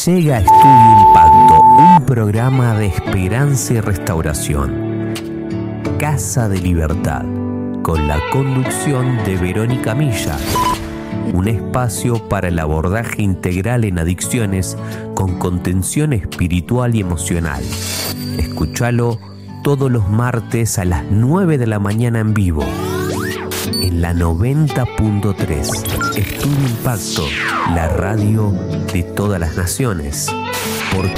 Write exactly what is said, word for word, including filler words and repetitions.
Llega Estudio Impacto, un programa de esperanza y restauración. Casa de Libertad, con la conducción de Verónica Milla. Un espacio para el abordaje integral en adicciones con contención espiritual y emocional. Escúchalo todos los martes a las nueve de la mañana en vivo. En la noventa punto tres. Estudio Impacto, la radio de todas las naciones. Porque